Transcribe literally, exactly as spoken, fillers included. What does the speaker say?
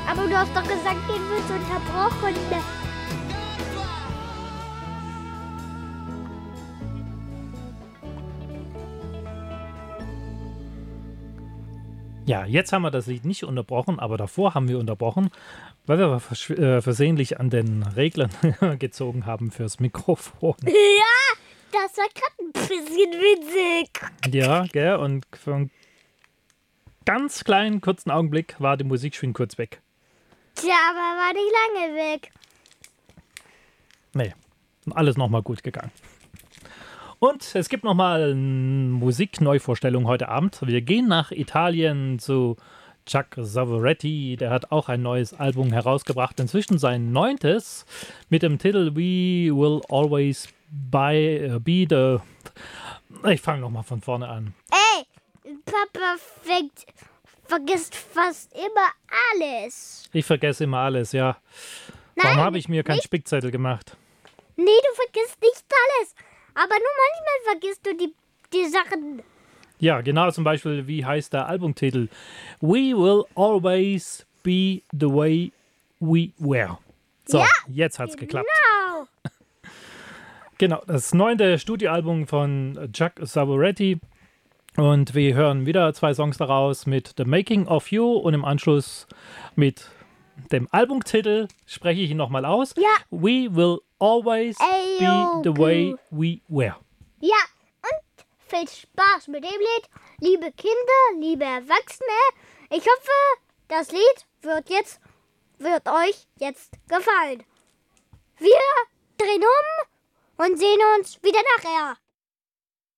Aber du hast doch gesagt, den wird unterbrochen. Ja, jetzt haben wir das Lied nicht unterbrochen, aber davor haben wir unterbrochen, weil wir vers- äh, versehentlich an den Reglern gezogen haben fürs Mikrofon. Ja, das war gerade ein bisschen witzig. Ja, gell, und für einen ganz kleinen, kurzen Augenblick war die Musik schon kurz weg. Tja, aber war nicht lange weg. Nee, alles nochmal gut gegangen. Und es gibt nochmal eine Musikneuvorstellung heute Abend. Wir gehen nach Italien zu Chuck Savoretti. Der hat auch ein neues Album herausgebracht. Inzwischen sein neuntes mit dem Titel We Will Always By, uh, Be the... Ich fange nochmal von vorne an. Ey, Papa fängt, vergisst fast immer alles. Ich vergesse immer alles, ja. Nein, Warum habe ich mir keinen nicht- Spickzettel gemacht? Nee, du vergisst nicht alles. Aber nur manchmal vergisst du die, die Sachen. Ja, genau, zum Beispiel, wie heißt der Albumtitel? We Will Always Be the Way We Were. So, Ja, jetzt hat's geklappt. Genau. Genau, das neunte Studioalbum von Chuck Savoretti. Und wir hören wieder zwei Songs daraus mit The Making of You und im Anschluss mit dem Albumtitel, spreche ich ihn nochmal aus. Ja. We Will Always Ey, Be the okay. Way We Were. Ja, und viel Spaß mit dem Lied. Liebe Kinder, liebe Erwachsene. Ich hoffe, das Lied wird jetzt, wird euch jetzt gefallen. Wir drehen um und sehen uns wieder nachher.